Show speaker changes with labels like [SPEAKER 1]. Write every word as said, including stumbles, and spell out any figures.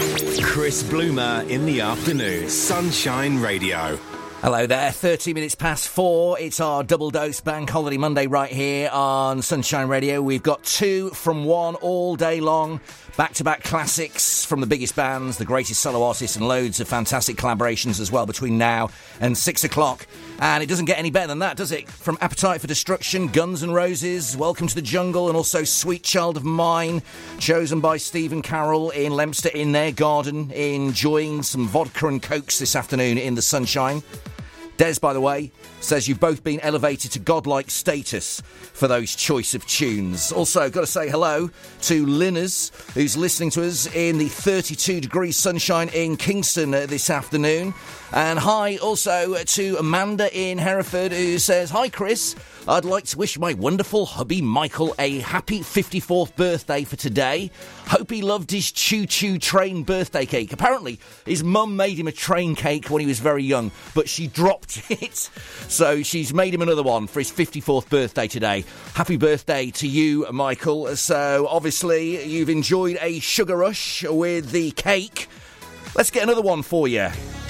[SPEAKER 1] Chris Bloomer in the afternoon. Sunshine Radio.
[SPEAKER 2] Hello there, thirty minutes past four. It's our double dose Bank Holiday Monday right here on Sunshine Radio. We've got two from one all day long. Back-to-back classics from the biggest bands, the greatest solo artists, and loads of fantastic collaborations as well between now and six o'clock. And it doesn't get any better than that, does it? From Appetite for Destruction, Guns N' Roses, Welcome to the Jungle, and also Sweet Child of Mine, chosen by Stephen Carroll in Leominster in their garden, enjoying some vodka and cokes this afternoon in the sunshine. Des, by the way, says you've both been elevated to godlike status for those choice of tunes. Also, got to say hello to Linners, who's listening to us in the thirty-two degree sunshine in Kingston uh, this afternoon. And hi also to Amanda in Hereford, who says, "Hi, Chris. I'd like to wish my wonderful hubby Michael a happy fifty-fourth birthday for today. Hope he loved his choo-choo train birthday cake. Apparently, his mum made him a train cake when he was very young, but she dropped it. So she's made him another one for his fifty-fourth birthday today. Happy birthday to you, Michael. So obviously, you've enjoyed a sugar rush with the cake. Let's get another one for you.